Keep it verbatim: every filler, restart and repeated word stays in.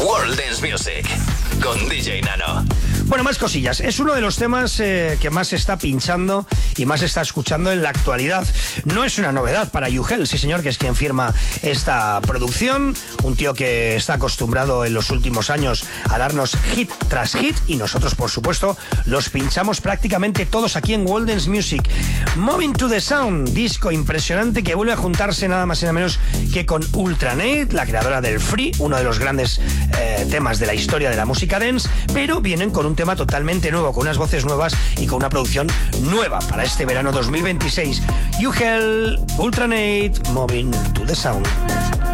World Dance Music con D J Nano. Bueno, más cosillas. Es uno de los temas eh, que más se está pinchando y más se está escuchando en la actualidad. No es una novedad para Yugel, sí señor, que es quien firma esta producción. Un tío que está acostumbrado en los últimos años a darnos hit tras hit y nosotros, por supuesto, los pinchamos prácticamente todos aquí en World Dance Music. Moving to the Sound, disco impresionante que vuelve a juntarse nada más y nada menos que con Ultranate, la creadora del Free, uno de los grandes eh, temas de la historia de la música dance, pero vienen con un tema totalmente nuevo, con unas voces nuevas y con una producción nueva para este verano dos mil veintiséis. Yugel, Ultranate, Moving to the Sound.